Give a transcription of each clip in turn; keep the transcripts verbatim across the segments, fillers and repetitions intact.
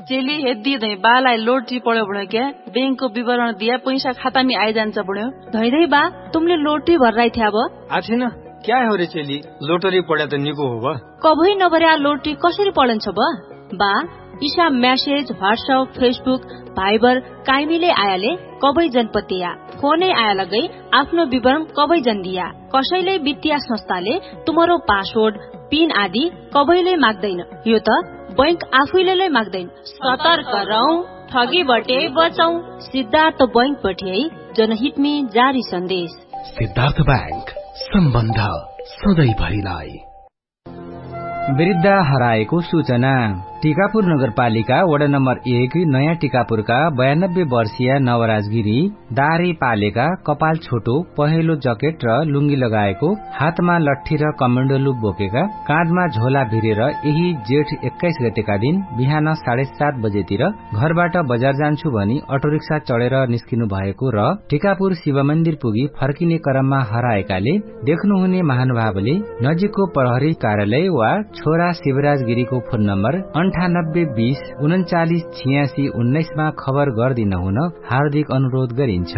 चेली हेदी धै बालाई लोटरी पड्यो बढ्यो क्या बैंकको विवरण दिया पैसा खातामी आइजान्छ बढ्यो धै धै बा तुमले लोटरी भर्राइ थ्या अब आछिन क्या हो रे चेली लोटरी पड्या त निको हो बा कभै नभर्या लोटरी कसरी पढन्छ बा बा इसा मेसेज व्हाट्सएप फेसबुक भाइबर काइमीले आयाले कबै जनपतिया फोनै आया लगै आफ्नो विवरण कबै जन दिया कसैले वित्तीय संस्थाले तुम्हारो पासवर्ड पिन आदि कबैले माग्दैन यो त बैंक आफैले माग्दैन सतर्क रहौ ठगी बटे बचौ सिद्धार्थ बैंक बटे जनहितमी जारी सन्देश सिद्धार्थ बैंक सम्बन्ध सधैँभरिलाई। वृद्ध हराएको सूचना। टीकापुर नगरपालिका वडा नम्बर एक नयाँ टीकापुरका बयानब्बे वर्षीय नवराज गिरी दाह्री पालेका कपाल छोटो पहेँलो जकेट र लुङ्गी लगाएको हातमा लट्ठी र कमण्डलु बोकेका काँधमा झोला भिरेर यही जेठ एक्काइस गतेका दिन बिहान साढे सात बजेतिर घरबाट बजार जान्छु भनी अटो रिक्सा चढेर निस्किनु भएको र टीकापुर शिव मन्दिर पुगी फर्किने क्रममा हराएकाले देख्नुहुने महानुभावले नजिकको प्रहरी कार्यालय वा छोरा शिवराज गिरीको फोन नम्बर अन्ठानब्बे बीस उन्चालिस छियासी उन्नाइसमा खबर गर्दिन हुन हार्दिक अनुरोध गरिन्छ।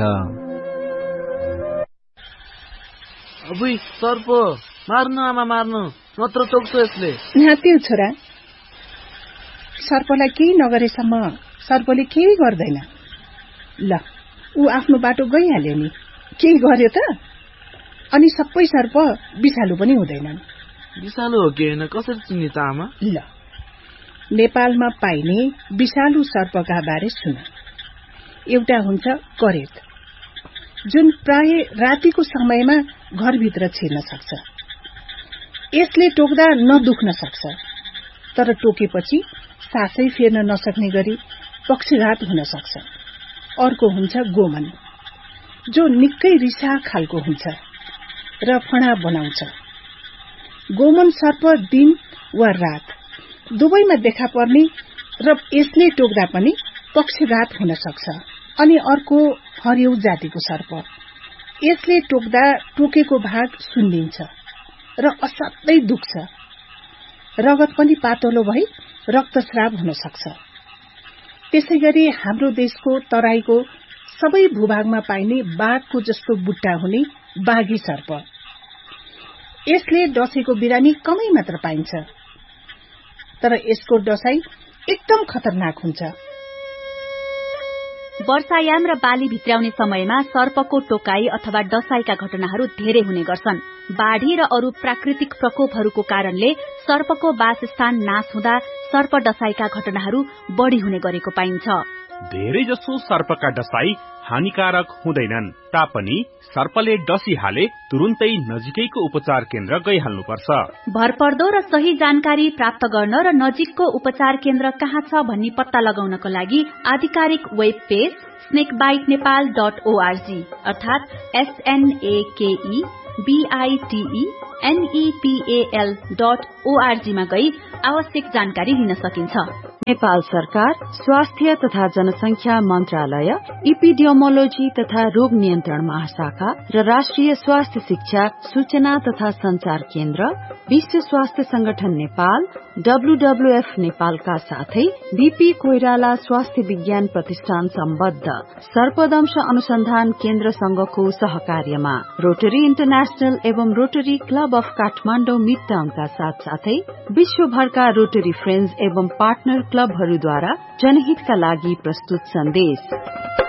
अबुई सर्प मार्नु आमा मार्नु नत्र टोक्छ यसले। नात्यो छोरा सर्पलाई केही नगरेसम्म सर्पले केही गर्दैन। ल ऊ आफ्नो बाटो गइहाल्यो नि केही गर्यो त अनि सबै सर्प विषालु पनि हुँदैनन्। विषालु हो कि होइन कसरी चिन्ने त आमा? ल नेपालमा पाइने विषालु सर्पका बारे सुन। एउटा हुन्छ करेत जुन प्राय रातिको समयमा घरभित्र छिर्न सक्छ। यसले टोक्दा नदुख्न सक्छ तर टोकेपछि सासै फेर्न नसक्ने गरी पक्षघात हुन सक्छ। अर्को हुन्छ गोमन जो निकै रिसा खालको हुन्छ र फणा बनाउँछ। गोमन सर्प दिन वा रात दुवैमा देखा पर्ने र यसले टोक्दा पनि पक्षघात हुन सक्छ। अनि अर्को हरियो जातिको सर्प यसले टोक्दा टोकेको भाग सुन्निन्छ र असाध्यै दुख्छ। रगत पनि पातलो भई रक्तस्राव हुन सक्छ। त्यसैगरी हाम्रो देशको तराईको सबै भूभागमा पाइने बाघको जस्तो बुट्टा हुने बाघी सर्प यसले डसेको बिरामी कमै मात्र पाइन्छ तर यसको डसाई एकदम खतरनाक हुन्छ। वर्षायाम र बाली भित्राउने समयमा सर्पको टोकाई अथवा डसाईका घटनाहरू धेरै हुने गर्छन्। बाढ़ी र अरू प्राकृतिक प्रकोपहरूको कारणले सर्पको वासस्थान नाश हुँदा सर्प डसाईका घटनाहरू बढ़ी हुने गरेको पाइन्छ। धेरै जसो सर्पका डसाई हानिकारक हुँदैनन् तापनि सर्पले डसिहाले तुरुन्तै नजिकैको उपचार केन्द्र गइहाल्नुपर्छ। भरपर्दो र सही जानकारी प्राप्त गर्न र नजिकको उपचार केन्द्र कहाँ छ भन्ने पत्ता लगाउनको लागि आधिकारिक web page स्नेकबाइट Nepal dot ORG अर्थात एसएनएकेई बीआईटीई एनईपीएल डट ओआरजी मा गई आवश्यक जानकारी लिन सकिन्छ। नेपाल सरकार स्वास्थ्य तथा जनसंख्या मन्त्रालय इपिडियोमोलोजी तथा रोग नियन्त्रण महाशाखा र राष्ट्रिय स्वास्थ्य शिक्षा सूचना तथा संचार केन्द्र विश्व स्वास्थ्य संगठन नेपाल डब्ल्यूडब्ल्यूएफ नेपालका साथै बीपी कोइराला स्वास्थ्य विज्ञान प्रतिष्ठान सम्बद्ध सर्पदंश अनुसन्धान केन्द्र संघको सहकार्यमा रोटरी इन्टरनेशनल एवं rotary club of Kathmandu mid टाउनका साथ साथै विश्वभरका रोटरी फ्रेन्ड्स एवं पार्टनर क्लबहरूद्वारा जनहितका लागि प्रस्तुत सन्देश।